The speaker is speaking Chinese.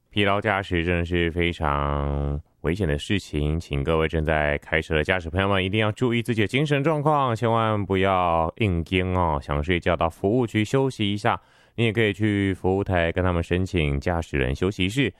疲劳驾驶真的是非常危险的事情，请各位正在开车的驾驶朋友们一定要注意自己的精神状况，千万不要硬盯哦，想睡觉到服务区休息一下。你也可以去服务台跟他们申请驾驶人休息室，